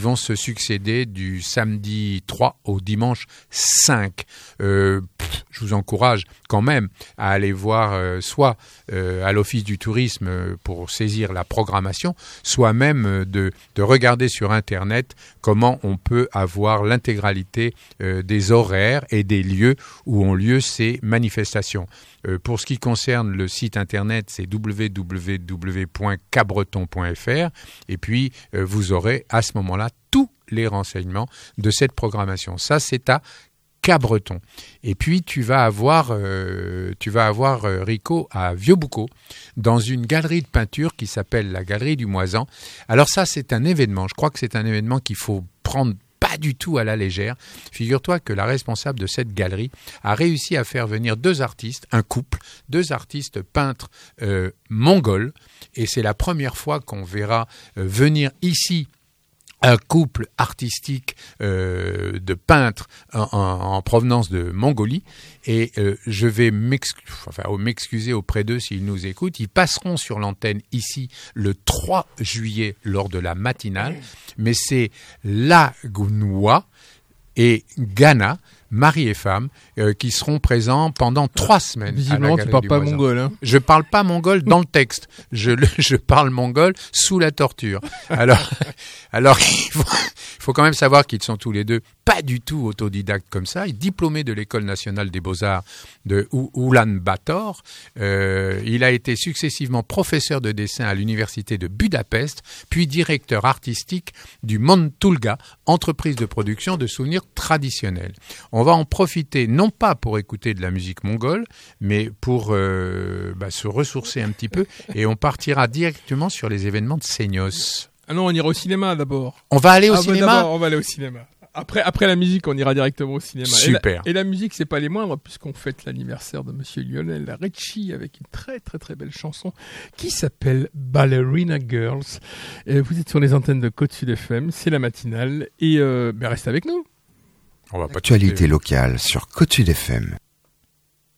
vont se succéder du samedi 3 au dimanche 5. Je vous encourage quand même à aller voir soit à l'Office du tourisme pour saisir la programmation, soit même de regarder sur Internet comment on peut avoir l'intégralité des horaires et des lieux où ont lieu ces manifestations. Pour ce qui concerne le site internet, c'est www.cabreton.fr et puis vous aurez à ce moment-là tous les renseignements de cette programmation. Ça, c'est à Cabreton. Et puis tu vas avoir Rico à Vieux-Boucau dans une galerie de peinture qui s'appelle la Galerie du Moisan. Alors ça, c'est un événement. Je crois que c'est un événement qu'il faut prendre pas du tout à la légère. Figure-toi que la responsable de cette galerie a réussi à faire venir deux artistes peintres mongols, et c'est la première fois qu'on verra venir ici un couple artistique de peintres en provenance de Mongolie, et je vais m'excuser auprès d'eux s'ils nous écoutent. Ils passeront sur l'antenne ici le 3 juillet lors de la matinale, mais c'est Lagunwa et Ghana, mari et femme, qui seront présents pendant 3 semaines. Visiblement, tu parles pas mongol. Hein. Je parle pas mongol dans le texte. Je parle mongol sous la torture. Alors, il faut quand même savoir qu'ils sont tous les deux pas du tout autodidactes comme ça. Il est diplômé de l'École nationale des beaux-arts de Ulaanbaatar. Il a été successivement professeur de dessin à l'université de Budapest, puis directeur artistique du Montulga, entreprise de production de souvenirs traditionnels. On va en profiter, non pas pour écouter de la musique mongole, mais pour se ressourcer un petit peu, et on partira directement sur les événements de Seignos. Ah non, on ira au cinéma d'abord. On va aller au cinéma. D'abord, on va aller au cinéma. Après la musique, on ira directement au cinéma. Super. Et la musique, c'est pas les moindres, puisqu'on fête l'anniversaire de Monsieur Lionel Richie avec une très très très belle chanson qui s'appelle Ballerina Girls. Vous êtes sur les antennes de Côte Sud FM, c'est la matinale, et restez avec nous. Actualité locale sur Côte Sud FM.